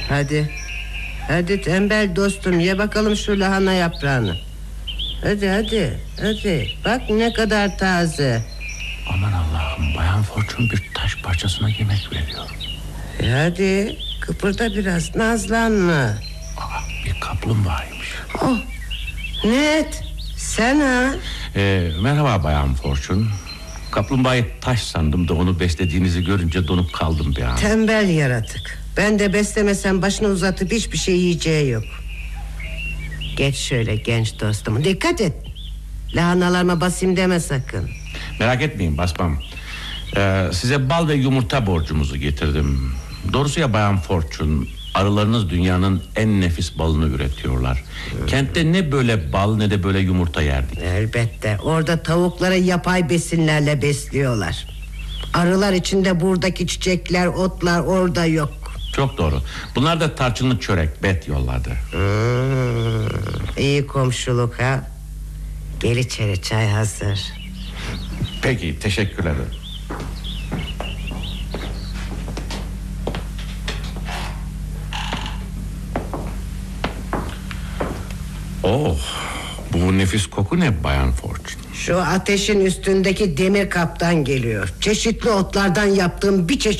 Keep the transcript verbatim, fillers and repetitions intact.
Hadi. Hadi tembel dostum, ye bakalım şu lahana yaprağını. Hadi hadi hadi. Bak ne kadar taze. Aman Allah'ım, Bayan Fortune bir taş parçasına yemek veriyor. E hadi kıpırda biraz, nazlanma. Aa, bir kaplumbağaymış. Oh, Ned, sen ha? Ee, merhaba Bayan Fortune. Kaplumbağayı taş sandım da onu beslediğinizi görünce donup kaldım bir an. Tembel yaratık. Ben de beslemesem başını uzatıp hiçbir şey yiyeceği yok. Geç şöyle genç dostum, dikkat et. Lahanalarıma basayım deme sakın. Merak etmeyin, basmam. Ee, size bal ve yumurta borcumuzu getirdim. Doğrusu ya Bayan Fortune, arılarınız dünyanın en nefis balını üretiyorlar. Hmm. Kentte ne böyle bal ne de böyle yumurta yerdik. Elbette, orada tavukları yapay besinlerle besliyorlar. Arılar içinde buradaki çiçekler, otlar orada yok. Çok doğru. Bunlar da tarçınlı çörek, bet yolladı. Hmm, iyi komşuluk ha. Gel içeri, çay hazır. Peki, teşekkür ederim. Oh, bu nefis koku ne Bayan Fortune? Şu ateşin üstündeki demir kaptan geliyor. Çeşitli otlardan yaptığım bir çeşit